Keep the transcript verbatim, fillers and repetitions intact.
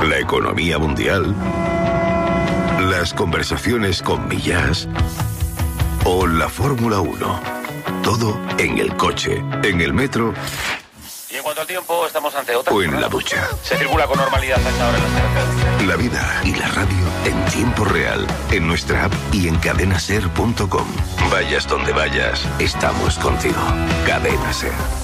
la economía mundial, las conversaciones con Millás o la Fórmula uno. Todo en el coche, en el metro. Y en cuanto al tiempo, estamos ante otra. O en la ducha. Se circula con normalidad a esta hora en las carreteras. La vida y la radio en tiempo real, en nuestra app y en cadena ser punto com. Vayas donde vayas, estamos contigo. Cadena Ser.